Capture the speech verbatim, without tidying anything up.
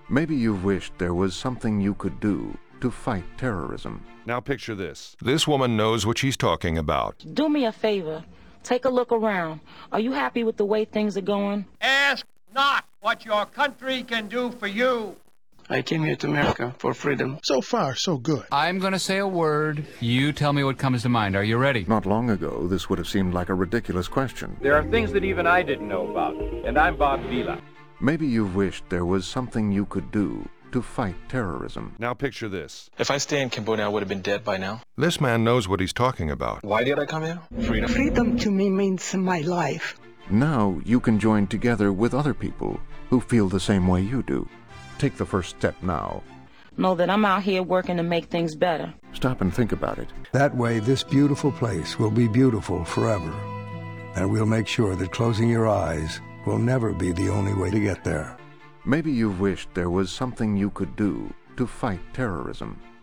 Maybe you've wished there was something you could do to fight terrorism. Now picture this. This woman knows what she's talking about. Do me a favor. Take a look around. Are you happy with the way things are going? Ask not what your country can do for you. I came here to America for freedom. So far, so good. I'm going to say a word. You tell me what comes to mind. Are you ready? Not long ago, this would have seemed like a ridiculous question. There are things that even I didn't know about, and I'm Bob Vila. Maybe you've wished there was something you could do to fight terrorism. Now picture this. If I stay in Cambodia, I would have been dead by now. This man knows what he's talking about. Why did I come here? Freedom. Freedom to me means my life. Now you can join together with other people who feel the same way you do. Take the first step now. Know that I'm out here working to make things better. Stop and think about it. That way, this beautiful place will be beautiful forever. And we'll make sure that closing your eyes will never be the only way to get there. Maybe you've wished there was something you could do to fight terrorism.